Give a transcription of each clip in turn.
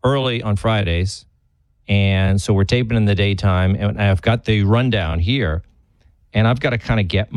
early on Fridays. And so we're taping in the daytime, and I've got the rundown here, and I've got to kind of get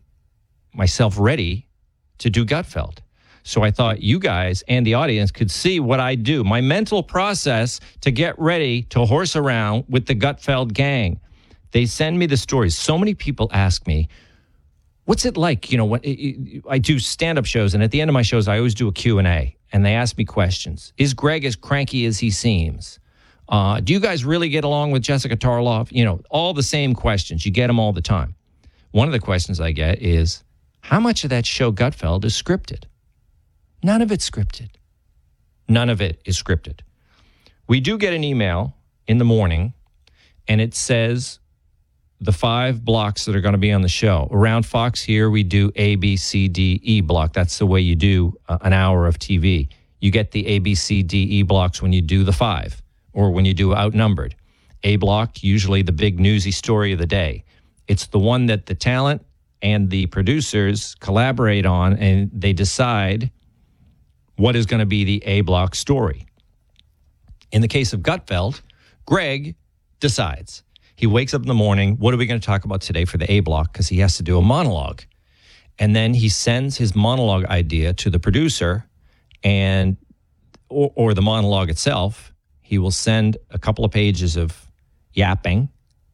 myself ready to do Gutfeld. So I thought you guys and the audience could see what I do, my mental process to get ready to horse around with the Gutfeld gang. They send me the stories. So many people ask me, what's it like? You know, when I do stand-up shows, and at the end of my shows, I always do a Q&A, and they ask me questions. Is Greg as cranky as he seems? Do you guys really get along with Jessica Tarloff? You know, all the same questions. You get them all the time. One of the questions I get is, how much of that show Gutfeld is scripted? None of it's scripted. None of it is scripted. We do get an email in the morning, and it says the 5 blocks that are going to be on the show. Around Fox here, we do A, B, C, D, E block. That's the way you do an hour of TV. You get the A, B, C, D, E blocks when you do the 5 or when you do Outnumbered. A block, usually the big newsy story of the day. It's the one that the talent and the producers collaborate on, and they decide what is going to be the A block story. In the case of Gutfeld, Greg decides. He wakes up in the morning, what are we going to talk about today for the A block? Because he has to do a monologue. And then he sends his monologue idea to the producer, and or the monologue itself. He will send a couple of pages of yapping,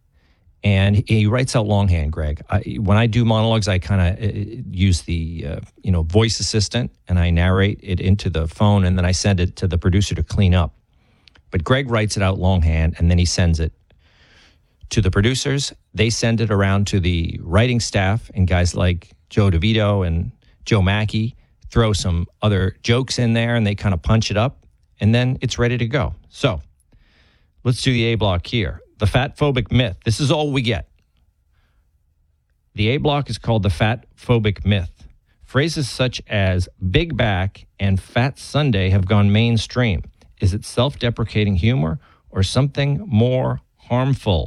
and he writes out longhand, Greg. When I do monologues, I kind of use the voice assistant, and I narrate it into the phone, and then I send it to the producer to clean up. But Greg writes it out longhand, and then he sends it to the producers. They send it around to the writing staff, and guys like Joe DeVito and Joe Mackey throw some other jokes in there, and they kind of punch it up, and then it's ready to go. So let's do the A block here. The fat phobic myth. This is all we get. The A block is called the fat phobic myth. Phrases such as big back and fat Sunday have gone mainstream. Is it self-deprecating humor or something more harmful?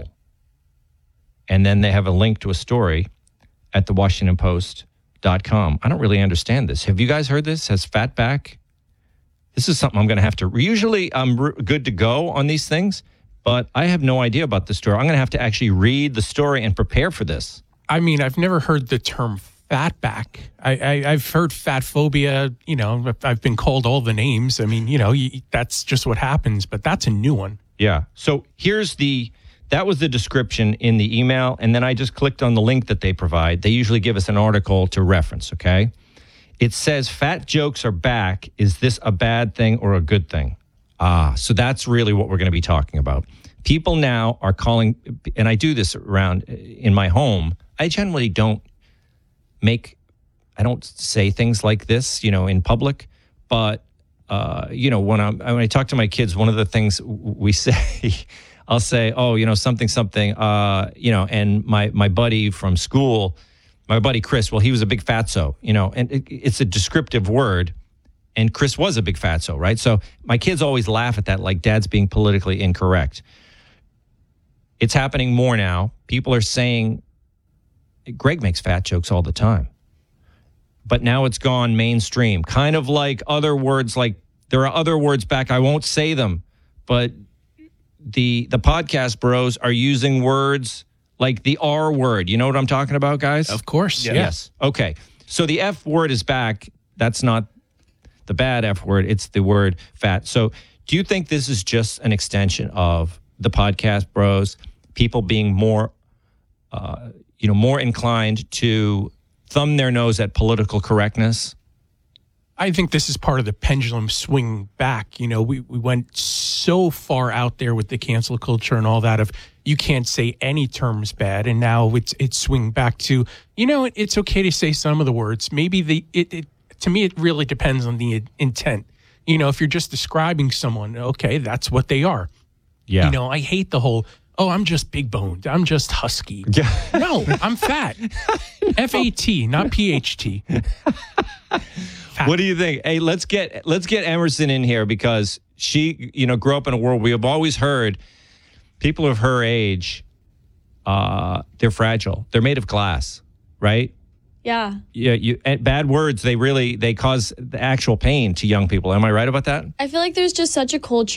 And then they have a link to a story at thewashingtonpost.com. I don't really understand this. Have you guys heard this? Has fat back? This is something I'm going to have to... Usually I'm good to go on these things, but I have no idea about this story. I'm going to have to actually read the story and prepare for this. I mean, I've never heard the term fat back. I've heard fat phobia. You know, I've been called all the names. I mean, that's just what happens, but that's a new one. Yeah. So that was the description in the email, and then I just clicked on the link that they provide. They usually give us an article to reference, okay? It says, fat jokes are back. Is this a bad thing or a good thing? So that's really what we're going to be talking about. People now are calling, and I do this around in my home. I generally don't say things like this, in public. But, when I talk to my kids, one of the things we say, I'll say, something, and my buddy from school, my buddy Chris, well, he was a big fatso, and it's a descriptive word. And Chris was a big fatso, right? So my kids always laugh at that, like dad's being politically incorrect. It's happening more now. People are saying, Greg makes fat jokes all the time. But now it's gone mainstream. Kind of like other words, like there are other words back. I won't say them, but the podcast bros are using words like the R word. You know what I'm talking about, guys? Of course. Yeah. Yes. Okay. So the F word is back. That's not the bad F word. It's the word fat. So do you think this is just an extension of the podcast bros, people being more, more inclined to thumb their nose at political correctness? I think this is part of the pendulum swing back. We went so far out there with the cancel culture and all that of you can't say any terms bad, and now it's swing back to, it's okay to say some of the words. Maybe to me, it really depends on the intent. If you're just describing someone, okay, that's what they are. Yeah. I hate the whole, I'm just big boned. I'm just husky. Yeah. No, I'm fat. F-A-T, not P-H-T. What do you think? Hey, let's get Emerson in here because she, grew up in a world we have always heard people of her age, they're fragile. They're made of glass, right? Yeah. Yeah. Bad words, they cause the actual pain to young people. Am I right about that? I feel like there's just such a culture